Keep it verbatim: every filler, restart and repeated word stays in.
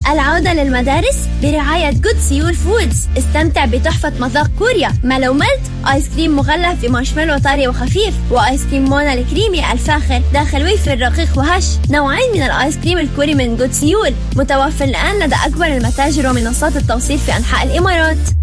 العودة للمدارس برعاية جود سيول فودز. استمتع بتحفة مذاق كوريا مالو ميلت، آيس كريم مغلف بمارشميلو طري وخفيف، وآيس كريم مونا الكريمي الفاخر داخل ويفر رقيق وهش. نوعين من الآيس كريم الكوري من جود سيول متوفر الآن لدى أكبر المتاجر ومنصات التوصيل في أنحاء الإمارات.